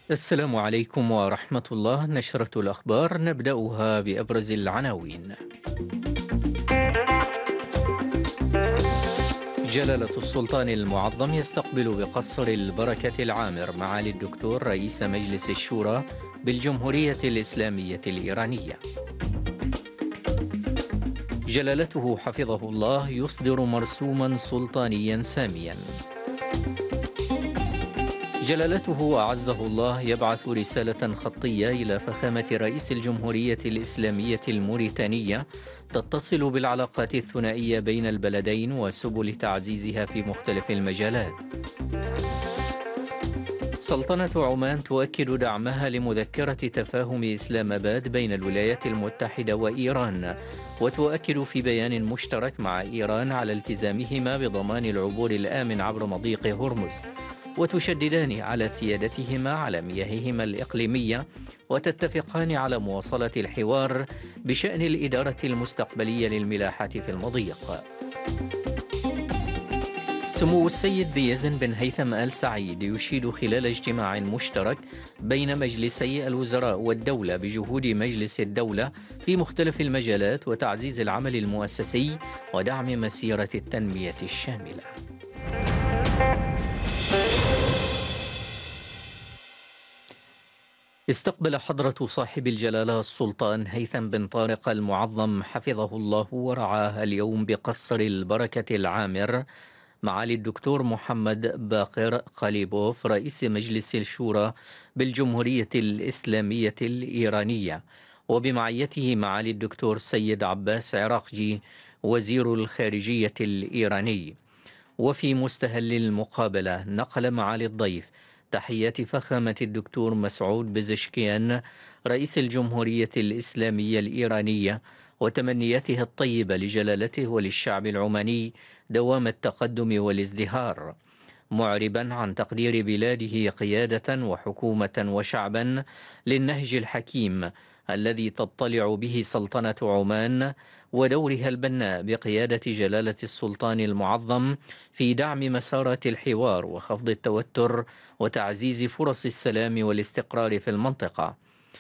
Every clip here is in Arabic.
السلام عليكم ورحمة الله. نشرة الأخبار نبدأها بأبرز العناوين. جلالة السلطان المعظم يستقبل بقصر البركة العامر معالي الدكتور رئيس مجلس الشورى بالجمهورية الإسلامية الإيرانية. جلالته حفظه الله يصدر مرسوما سلطانيا ساميا. جلالته أعزه الله يبعث رسالة خطية إلى فخامة رئيس الجمهورية الإسلامية الموريتانية تتصل بالعلاقات الثنائية بين البلدين وسبل تعزيزها في مختلف المجالات. سلطنة عمان تؤكد دعمها لمذكرة تفاهم إسلام آباد بين الولايات المتحدة وإيران، وتؤكد في بيان مشترك مع إيران على التزامهما بضمان العبور الآمن عبر مضيق هرمز، وتشددان على سيادتهما على مياههما الإقليمية، وتتفقان على مواصلة الحوار بشأن الإدارة المستقبلية للملاحة في المضيق. سمو السيد ذي يزن بن هيثم آل سعيد يشيد خلال اجتماع مشترك بين مجلسي الوزراء والدولة بجهود مجلس الدولة في مختلف المجالات وتعزيز العمل المؤسسي ودعم مسيرة التنمية الشاملة. استقبل حضرة صاحب الجلالة السلطان هيثم بن طارق المعظم حفظه الله ورعاه اليوم بقصر البركة العامر معالي الدكتور محمد باقر قليبوف رئيس مجلس الشورى بالجمهورية الإسلامية الإيرانية، وبمعيته معالي الدكتور سيد عباس عراقجي وزير الخارجية الإيراني. وفي مستهل المقابلة نقل معالي الضيف تحيات فخامة الدكتور مسعود بزشكيان رئيس الجمهورية الإسلامية الإيرانية وتمنياته الطيبة لجلالته وللشعب العماني دوام التقدم والازدهار، معربا عن تقدير بلاده قيادة وحكومة وشعبا للنهج الحكيم الذي تضطلع به سلطنة عمان، ودورها البناء بقيادة جلالة السلطان المعظم في دعم مسارات الحوار وخفض التوتر وتعزيز فرص السلام والاستقرار في المنطقة.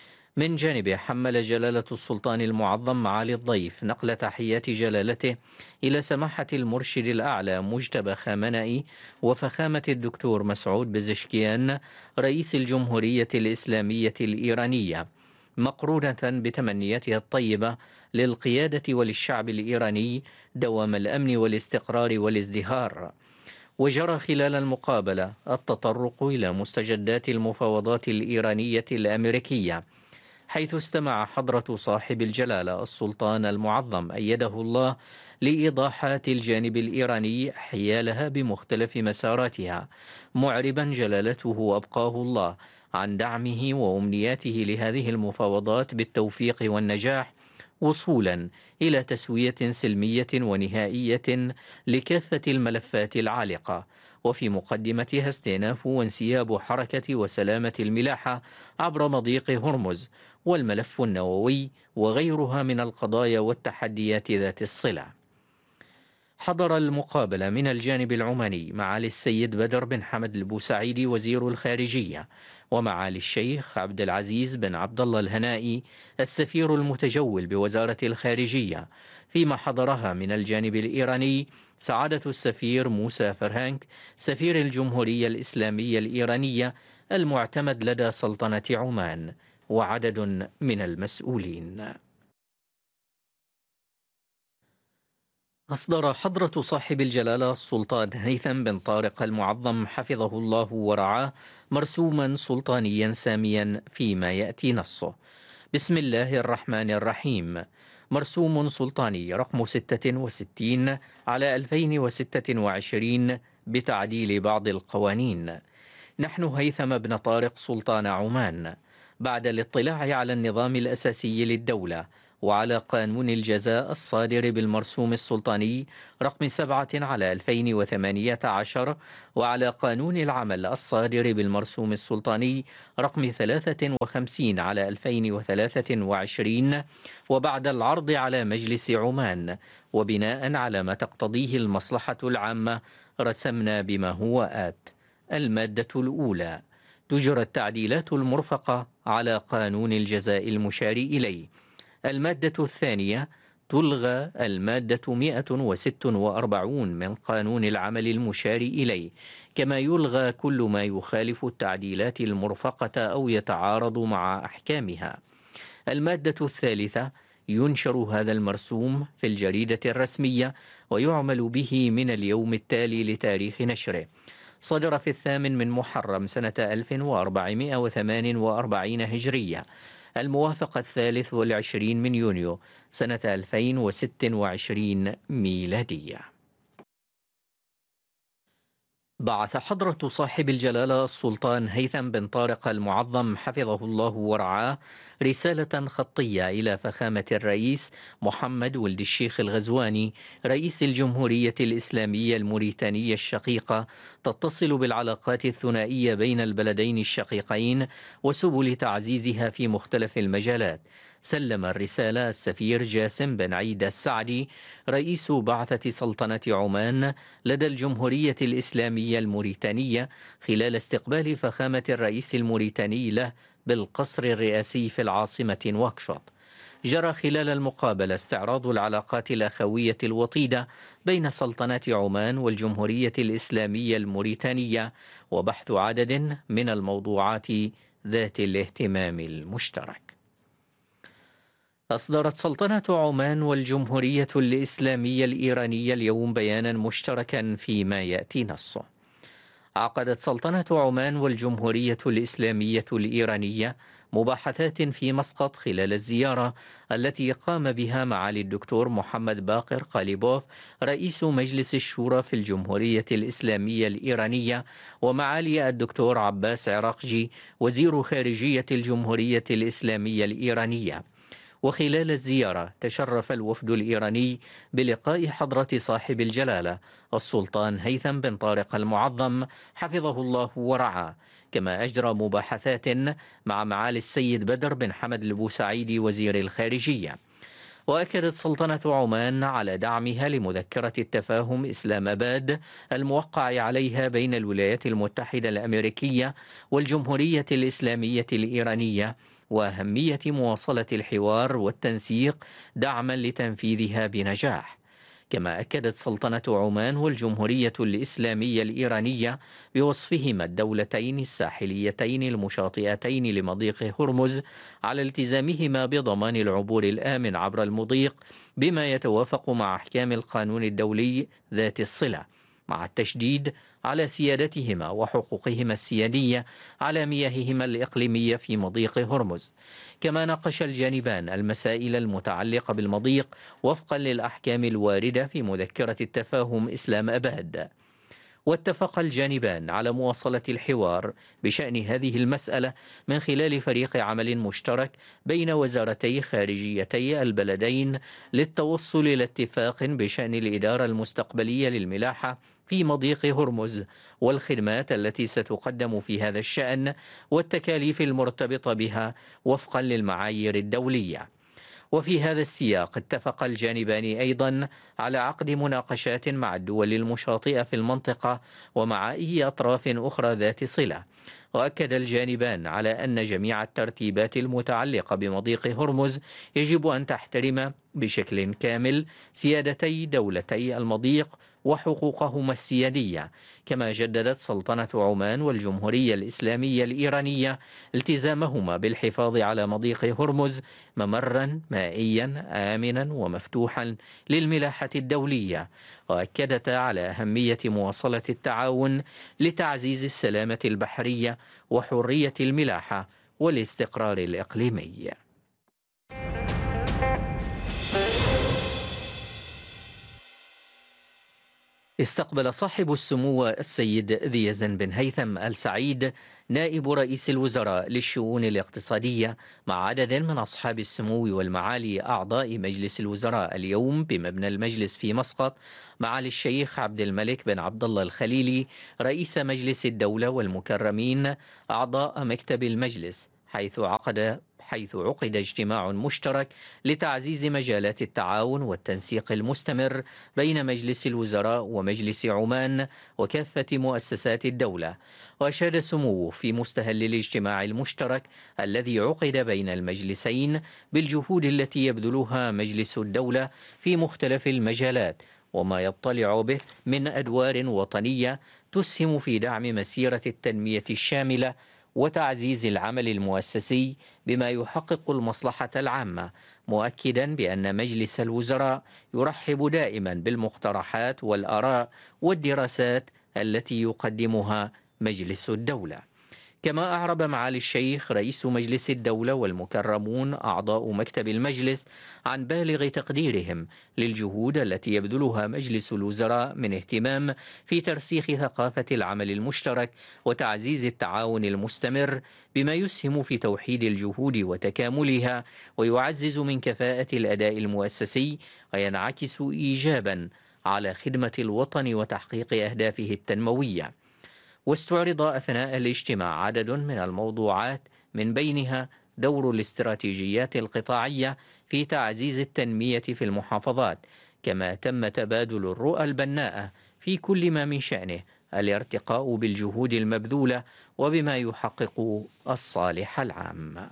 من جانبه حمل جلالة السلطان المعظم معالي الضيف نقل تحيات جلالته إلى سماحة المرشد الأعلى مجتبى خامنئي وفخامة الدكتور مسعود بزشكيان رئيس الجمهورية الإسلامية الإيرانية، مقرونة بتمنياتها الطيبة للقيادة وللشعب الإيراني دوام الأمن والاستقرار والازدهار. وجرى خلال المقابلة التطرق إلى مستجدات المفاوضات الإيرانية الأمريكية، حيث استمع حضرة صاحب الجلالة السلطان المعظم أيده الله لإيضاحات الجانب الإيراني حيالها بمختلف مساراتها، معربا جلالته أبقاه الله عن دعمه وأمنياته لهذه المفاوضات بالتوفيق والنجاح، وصولا إلى تسوية سلمية ونهائية لكافة الملفات العالقة، وفي مقدمتها استئناف وانسياب حركة وسلامة الملاحة عبر مضيق هرمز والملف النووي وغيرها من القضايا والتحديات ذات الصلة. حضر المقابلة من الجانب العماني معالي السيد بدر بن حمد البوسعيدي وزير الخارجية، ومعالي الشيخ عبد العزيز بن عبد الله الهنائي السفير المتجول بوزارة الخارجية، فيما حضرها من الجانب الإيراني سعادة السفير موسى فرهانك سفير الجمهورية الإسلامية الإيرانية المعتمد لدى سلطنة عمان، وعدد من المسؤولين. أصدر حضرة صاحب الجلالة السلطان هيثم بن طارق المعظم حفظه الله ورعاه مرسوما سلطانيا ساميا فيما يأتي نصه. بسم الله الرحمن الرحيم. مرسوم سلطاني رقم 66 على 2026 بتعديل بعض القوانين. نحن هيثم بن طارق سلطان عمان، بعد الاطلاع على النظام الأساسي للدولة وعلى قانون الجزاء الصادر بالمرسوم السلطاني رقم 7 على 2018، وعلى قانون العمل الصادر بالمرسوم السلطاني رقم 53 على 2023، وبعد العرض على مجلس عمان وبناء على ما تقتضيه المصلحة العامة، رسمنا بما هو آت. المادة الأولى: تجرى التعديلات المرفقة على قانون الجزاء المشار إليه. المادة الثانية: تلغى المادة 146 من قانون العمل المشار إليه، كما يلغى كل ما يخالف التعديلات المرفقة أو يتعارض مع أحكامها. المادة الثالثة: ينشر هذا المرسوم في الجريدة الرسمية ويعمل به من اليوم التالي لتاريخ نشره. صدر في 8 محرم سنة 1448 هجرية، الموافق 23 يونيو سنة 2026 ميلادية. بعث حضرة صاحب الجلالة السلطان هيثم بن طارق المعظم حفظه الله ورعاه رسالة خطية إلى فخامة الرئيس محمد ولد الشيخ الغزواني رئيس الجمهورية الإسلامية الموريتانية الشقيقة، تتصل بالعلاقات الثنائية بين البلدين الشقيقين وسبل تعزيزها في مختلف المجالات. سلم الرسالة السفير جاسم بن عيد السعدي رئيس بعثة سلطنة عمان لدى الجمهورية الإسلامية الموريتانية خلال استقبال فخامة الرئيس الموريتاني له بالقصر الرئاسي في العاصمة نواكشوط. جرى خلال المقابلة استعراض العلاقات الأخوية الوطيدة بين سلطنة عمان والجمهورية الإسلامية الموريتانية وبحث عدد من الموضوعات ذات الاهتمام المشترك. أصدرت سلطنة عمان والجمهورية الإسلامية الإيرانية اليوم بيانا مشتركا فيما يأتي نصه. عقدت سلطنة عمان والجمهورية الإسلامية الإيرانية مباحثات في مسقط خلال الزيارة التي قام بها معالي الدكتور محمد باقر قاليبوف رئيس مجلس الشورى في الجمهورية الإسلامية الإيرانية، ومعالي الدكتور عباس عراقجي وزير خارجية الجمهورية الإسلامية الإيرانية. وخلال الزيارة تشرف الوفد الإيراني بلقاء حضرة صاحب الجلالة السلطان هيثم بن طارق المعظم حفظه الله ورعاه، كما أجرى مباحثات مع معالي السيد بدر بن حمد البوسعيد وزير الخارجية. وأكدت سلطنة عمان على دعمها لمذكرة التفاهم إسلام أباد الموقع عليها بين الولايات المتحدة الأمريكية والجمهورية الإسلامية الإيرانية، وأهمية مواصلة الحوار والتنسيق دعما لتنفيذها بنجاح. كما أكدت سلطنة عمان والجمهورية الإسلامية الإيرانية بوصفهما الدولتين الساحليتين المشاطئتين لمضيق هرمز على التزامهما بضمان العبور الآمن عبر المضيق بما يتوافق مع أحكام القانون الدولي ذات الصلة، مع التشديد على سيادتهما وحقوقهما السيادية على مياههما الإقليمية في مضيق هرمز. كما ناقش الجانبان المسائل المتعلقة بالمضيق وفقا للأحكام الواردة في مذكرة التفاهم إسلام أباد. واتفق الجانبان على مواصلة الحوار بشأن هذه المسألة من خلال فريق عمل مشترك بين وزارتي خارجيتي البلدين للتوصل إلى اتفاق بشأن الإدارة المستقبلية للملاحة في مضيق هرمز والخدمات التي ستقدم في هذا الشأن والتكاليف المرتبطة بها وفقا للمعايير الدولية. وفي هذا السياق اتفق الجانبان أيضا على عقد مناقشات مع الدول المشاطئة في المنطقة ومع أي أطراف أخرى ذات صلة. وأكد الجانبان على أن جميع الترتيبات المتعلقة بمضيق هرمز يجب أن تحترم بشكل كامل سيادتي دولتي المضيق وحقوقهما السيادية. كما جددت سلطنة عمان والجمهورية الإسلامية الإيرانية التزامهما بالحفاظ على مضيق هرمز ممرا مائيا آمنا ومفتوحا للملاحة الدولية، وأكدتا على أهمية مواصلة التعاون لتعزيز السلامة البحرية وحرية الملاحة والاستقرار الإقليمي. استقبل صاحب السمو السيد ذي يزن بن هيثم آل سعيد نائب رئيس الوزراء للشؤون الاقتصادية مع عدد من أصحاب السمو والمعالي أعضاء مجلس الوزراء اليوم بمبنى المجلس في مسقط معالي الشيخ عبد الملك بن عبد الله الخليلي رئيس مجلس الدولة والمكرمين أعضاء مكتب المجلس، حيث حيث عقد اجتماع مشترك لتعزيز مجالات التعاون والتنسيق المستمر بين مجلس الوزراء ومجلس عمان وكافة مؤسسات الدولة. وأشاد سموه في مستهل الاجتماع المشترك الذي عقد بين المجلسين بالجهود التي يبذلها مجلس الدولة في مختلف المجالات وما يطلع به من أدوار وطنية تسهم في دعم مسيرة التنمية الشاملة وتعزيز العمل المؤسسي بما يحقق المصلحة العامة، مؤكدا بأن مجلس الوزراء يرحب دائما بالمقترحات والآراء والدراسات التي يقدمها مجلس الدولة. كما أعرب معالي الشيخ رئيس مجلس الدولة والمكرمون أعضاء مكتب المجلس عن بالغ تقديرهم للجهود التي يبذلها مجلس الوزراء من اهتمام في ترسيخ ثقافة العمل المشترك وتعزيز التعاون المستمر بما يسهم في توحيد الجهود وتكاملها ويعزز من كفاءة الأداء المؤسسي وينعكس إيجابا على خدمة الوطن وتحقيق أهدافه التنموية. واستعرض أثناء الاجتماع عدد من الموضوعات من بينها دور الاستراتيجيات القطاعية في تعزيز التنمية في المحافظات، كما تم تبادل الرؤى البناءة في كل ما من شأنه الارتقاء بالجهود المبذولة وبما يحقق الصالح العام.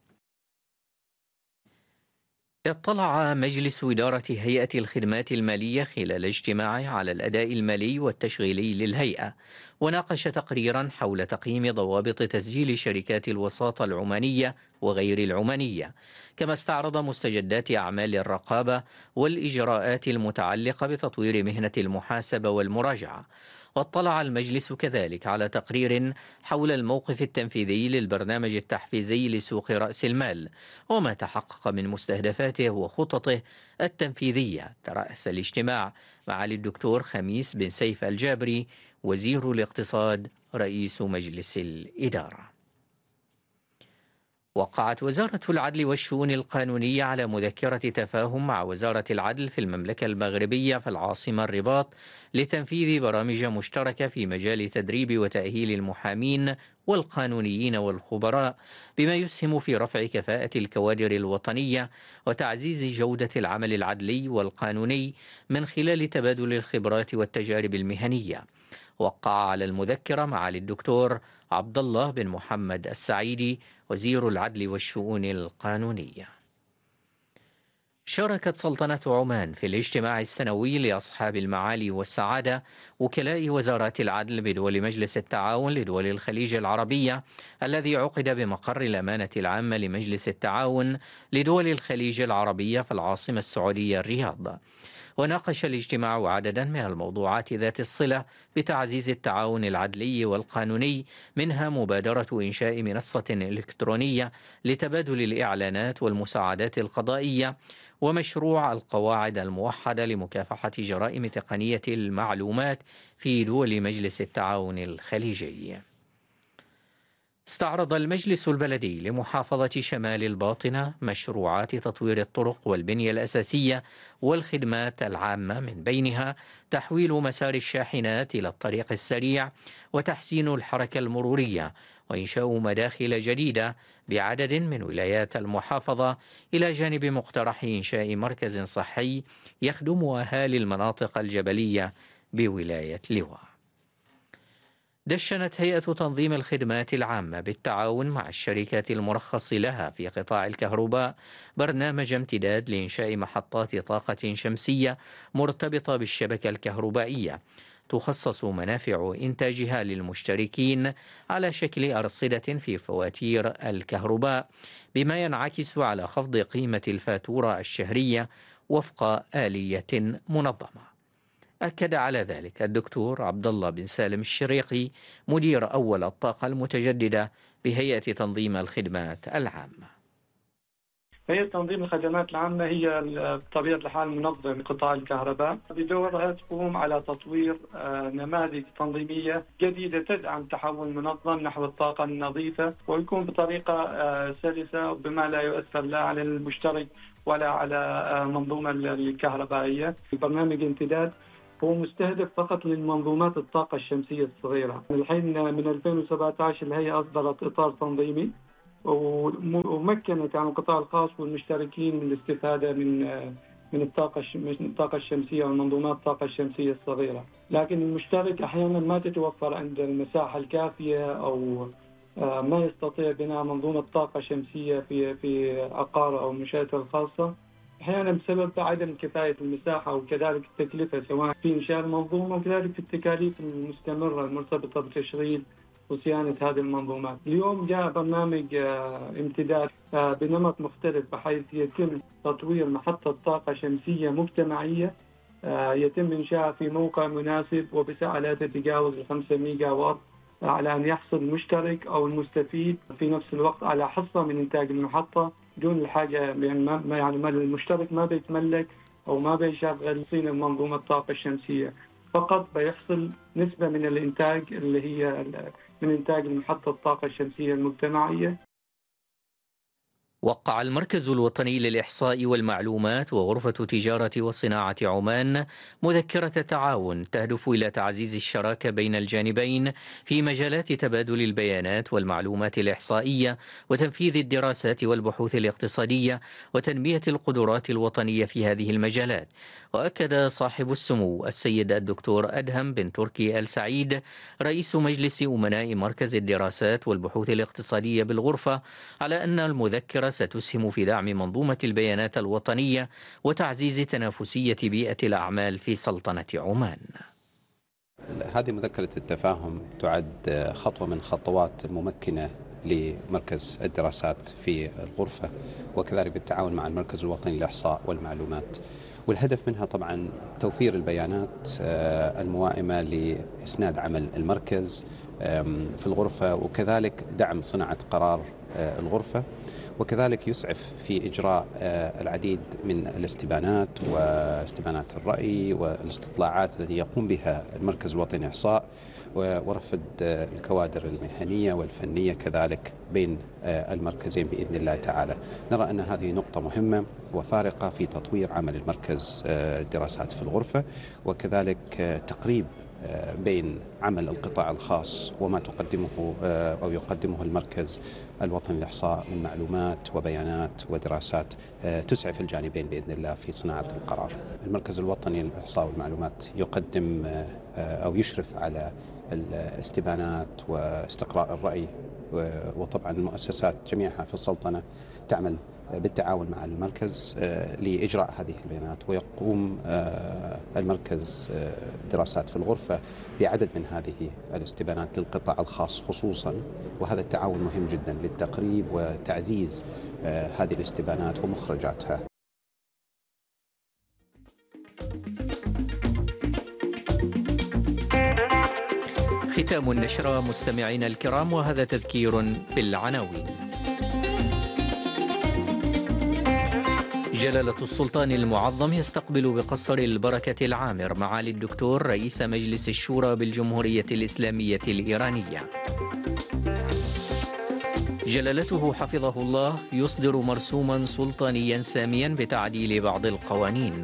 اطلع مجلس إدارة هيئة الخدمات المالية خلال اجتماعه على الأداء المالي والتشغيلي للهيئة، وناقش تقريرا حول تقييم ضوابط تسجيل شركات الوساطة العمانية وغير العمانية، كما استعرض مستجدات أعمال الرقابة والإجراءات المتعلقة بتطوير مهنة المحاسبة والمراجعة. واطلع المجلس كذلك على تقرير حول الموقف التنفيذي للبرنامج التحفيزي لسوق رأس المال وما تحقق من مستهدفاته وخططه التنفيذية. ترأس الاجتماع معالي الدكتور خميس بن سيف الجابري وزير الاقتصاد رئيس مجلس الإدارة. وقعت وزارة العدل والشؤون القانونية على مذكرة تفاهم مع وزارة العدل في المملكة المغربية في العاصمة الرباط لتنفيذ برامج مشتركة في مجال تدريب وتأهيل المحامين والقانونيين والخبراء بما يسهم في رفع كفاءة الكوادر الوطنية وتعزيز جودة العمل العدلي والقانوني من خلال تبادل الخبرات والتجارب المهنية. وقع على المذكرة معالي الدكتور عبد الله بن محمد السعيدي وزير العدل والشؤون القانونية. شاركت سلطنة عمان في الاجتماع السنوي لأصحاب المعالي والسعادة وكلاء وزارات العدل بدول مجلس التعاون لدول الخليج العربية الذي عقد بمقر الأمانة العامة لمجلس التعاون لدول الخليج العربية في العاصمة السعودية الرياض. وناقش الاجتماع عددا من الموضوعات ذات الصلة بتعزيز التعاون العدلي والقانوني، منها مبادرة إنشاء منصة إلكترونية لتبادل الإعلانات والمساعدات القضائية، ومشروع القواعد الموحدة لمكافحة جرائم تقنية المعلومات في دول مجلس التعاون الخليجي. استعرض المجلس البلدي لمحافظة شمال الباطنة مشروعات تطوير الطرق والبنية الأساسية والخدمات العامة، من بينها تحويل مسار الشاحنات إلى الطريق السريع وتحسين الحركة المرورية وإنشاء مداخل جديدة بعدد من ولايات المحافظة، إلى جانب مقترح إنشاء مركز صحي يخدم أهالي المناطق الجبلية بولاية لواء. دشنت هيئة تنظيم الخدمات العامة بالتعاون مع الشركات المرخص لها في قطاع الكهرباء برنامج امتداد لإنشاء محطات طاقة شمسية مرتبطة بالشبكة الكهربائية تخصص منافع إنتاجها للمشتركين على شكل أرصدة في فواتير الكهرباء، بما ينعكس على خفض قيمة الفاتورة الشهرية وفق آلية منظمة. أكد على ذلك الدكتور عبد الله بن سالم الشريقي مدير أول الطاقة المتجددة بهيئة تنظيم الخدمات العامة. هيئة تنظيم الخدمات العامة هي بطبيعة الحال منظم قطاع الكهرباء، بدورها تقوم على تطوير نماذج تنظيمية جديدة تدعم تحول منظم نحو الطاقة النظيفة، ويكون بطريقة سلسة بما لا يؤثر لا على المشترك ولا على منظومة الكهربائية. برنامج امتداد هو مستهدف فقط للمنظومات الطاقة الشمسية الصغيرة. الحين من 2017 الهيئة أصدرت إطار تنظيمي ومكنت يعني القطاع الخاص والمشتركين من الاستفادة من الطاقة الشمسية ومنظومات الطاقة الشمسية الصغيرة. لكن المشترك أحيانا ما تتوفر عنده المساحة الكافية أو ما يستطيع بناء منظومة طاقة شمسية في عقاره أو منشآته الخاصة، أحيانا بسبب عدم كفاية المساحة وكذلك التكلفة، سواء في إنشاء المنظومة وكذلك في التكاليف المستمرة المرتبطة بتشغيل وصيانة هذه المنظومات. اليوم جاء برنامج امتداد بنمط مختلف، بحيث يتم تطوير محطة طاقة شمسية مجتمعية يتم إنشائها في موقع مناسب وبسعة لا تتجاوز 5 ميجا واط، على أن يحصل المشترك أو المستفيد في نفس الوقت على حصة من إنتاج المحطة دون الحاجة، يعني ما المشترك ما بيتملك أو ما بيشغل صين منظومة الطاقة الشمسية، فقط بيحصل نسبة من الإنتاج اللي هي من إنتاج محطة الطاقة الشمسية المجتمعية. وقع المركز الوطني للإحصاء والمعلومات وغرفة تجارة وصناعة عمان مذكرة تعاون تهدف إلى تعزيز الشراكة بين الجانبين في مجالات تبادل البيانات والمعلومات الإحصائية وتنفيذ الدراسات والبحوث الاقتصادية وتنمية القدرات الوطنية في هذه المجالات. وأكد صاحب السمو السيد الدكتور أدهم بن تركي آل سعيد رئيس مجلس أمناء مركز الدراسات والبحوث الاقتصادية بالغرفة على أن المذكرة ستسهم في دعم منظومة البيانات الوطنية وتعزيز تنافسية بيئة الأعمال في سلطنة عمان. هذه مذكرة التفاهم تعد خطوة من خطوات ممكنة لمركز الدراسات في الغرفة، وكذلك بالتعاون مع المركز الوطني للإحصاء والمعلومات. والهدف منها طبعا توفير البيانات الموائمة لإسناد عمل المركز في الغرفة، وكذلك دعم صناعة قرار الغرفة، وكذلك يسعف في إجراء العديد من الاستبانات واستبانات الرأي والاستطلاعات التي يقوم بها المركز الوطني للإحصاء، ورفد الكوادر المهنية والفنية كذلك بين المركزين بإذن الله تعالى. نرى أن هذه نقطة مهمة وفارقة في تطوير عمل المركز الدراسات في الغرفة، وكذلك تقريب بين عمل القطاع الخاص وما تقدمه أو يقدمه المركز الوطني للإحصاء من معلومات وبيانات ودراسات تسعف الجانبين بإذن الله في صناعة القرار. المركز الوطني للإحصاء والمعلومات يقدم أو يشرف على الاستبانات واستقراء الرأي، وطبعا المؤسسات جميعها في السلطنة تعمل بالتعاون مع المركز لإجراء هذه البيانات، ويقوم المركز دراسات في الغرفة بعدد من هذه الاستبانات للقطاع الخاص خصوصا، وهذا التعاون مهم جدا للتقريب وتعزيز هذه الاستبانات ومخرجاتها. ختام النشرة مستمعينا الكرام، وهذا تذكير بالعناوين. جلالة السلطان المعظم يستقبل بقصر البركة العامر معالي الدكتور رئيس مجلس الشورى بالجمهورية الإسلامية الإيرانية. جلالته حفظه الله يصدر مرسوما سلطانيا ساميا بتعديل بعض القوانين.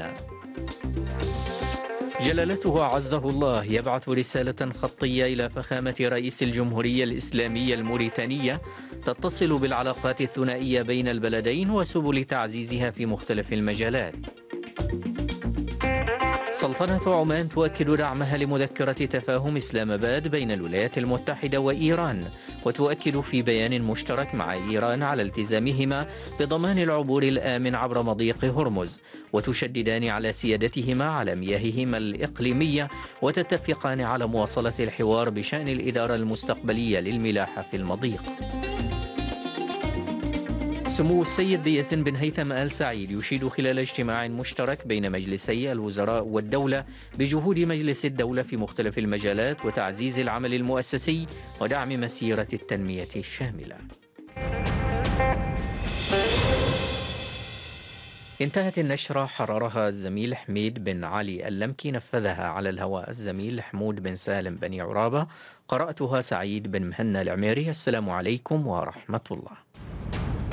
جلالته عزه الله يبعث رسالة خطية إلى فخامة رئيس الجمهورية الإسلامية الموريتانية تتصل بالعلاقات الثنائية بين البلدين وسبل تعزيزها في مختلف المجالات. سلطنة عمان تؤكد دعمها لمذكرة تفاهم إسلام آباد بين الولايات المتحدة وإيران، وتؤكد في بيان مشترك مع إيران على التزامهما بضمان العبور الآمن عبر مضيق هرمز، وتشددان على سيادتهما على مياههما الإقليمية، وتتفقان على مواصلة الحوار بشأن الإدارة المستقبلية للملاحة في المضيق. سمو السيد دياس بن هيثم آل سعيد يشيد خلال اجتماع مشترك بين مجلسي الوزراء والدولة بجهود مجلس الدولة في مختلف المجالات وتعزيز العمل المؤسسي ودعم مسيرة التنمية الشاملة. انتهت النشرة، حررها الزميل حميد بن علي اللمكي، نفذها على الهواء الزميل حمود بن سالم بني عرابة، قرأتها سعيد بن مهنا العميري. السلام عليكم ورحمة الله.